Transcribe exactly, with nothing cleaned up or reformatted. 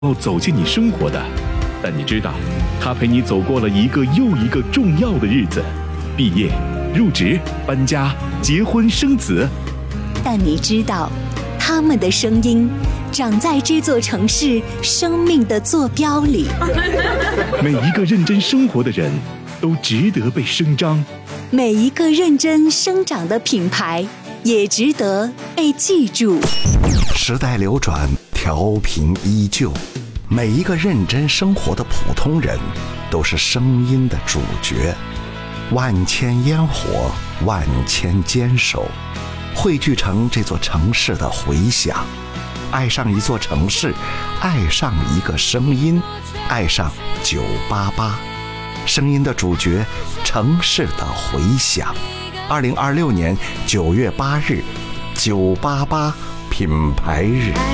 要走进你生活的，但你知道，他陪你走过了一个又一个重要的日子，毕业、入职、搬家、结婚、生子。 但你知道，他们的声音长在这座城市生命的坐标里。 每一个认真生活的人，都值得被声张； 每一个认真生长的品牌，也值得被记住。 时代流转，调频依旧。每一个认真生活的普通人，都是声音的主角。万千烟火，万千坚守，汇聚成这座城市的回响。爱上一座城市，爱上一个声音，爱上九八八，声音的主角，城市的回响。二零二六年九月八日，九八八品牌日。